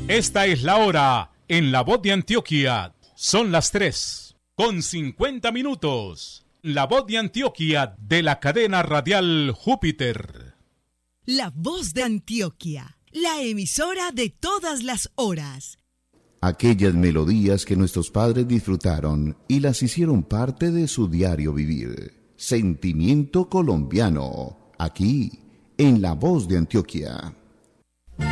Esta es la hora en La Voz de Antioquia. Son las 3:50. La Voz de Antioquia de la cadena radial Júpiter. La Voz de Antioquia, la emisora de todas las horas. Aquellas melodías que nuestros padres disfrutaron y las hicieron parte de su diario vivir. Sentimiento colombiano, aquí en La Voz de Antioquia.